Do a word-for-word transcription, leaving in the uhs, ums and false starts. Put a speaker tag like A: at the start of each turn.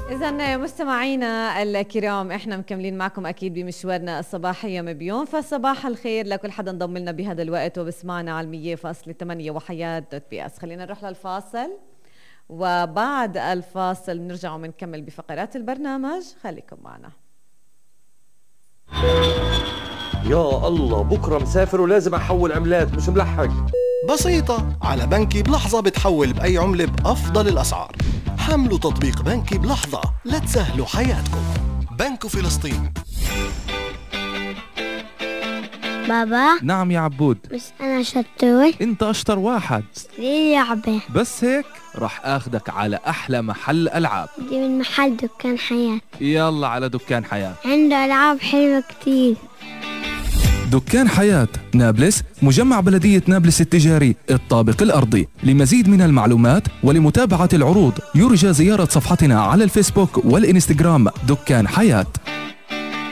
A: إذا مستمعينا الكرام، احنا مكملين معكم اكيد بمشوارنا الصباحي يوم بيوم. فصباح الخير لكل حدا انضم لنا بهذا الوقت وبسمعنا على المية فاصلة ثمانية وحياة دوت بي اس. خلينا نروح للفاصل، وبعد الفاصل نرجع ونكمل بفقرات البرنامج. خليكم معنا.
B: يا الله، بكرة مسافر ولازم أحول عملات، مش ملحق.
C: بسيطة، على بنكي بلحظة بتحول بأي عملة بأفضل الأسعار. حملوا تطبيق بنكي بلحظة لتسهلوا حياتكم. بنك فلسطين.
D: بابا.
E: نعم يا عبود.
D: بس أنا شطور.
E: أنت أشطر واحد.
D: ليه لعبة؟
E: بس هيك رح أخدك على أحلى محل ألعاب.
D: دي من محل دكان حياة.
E: يلا على دكان حياة،
D: عنده ألعاب حلوة كتير.
E: دكان حياة نابلس، مجمع بلدية نابلس التجاري الطابق الأرضي. لمزيد من المعلومات ولمتابعة العروض يرجى زيارة صفحتنا على الفيسبوك والإنستغرام دكان حياة.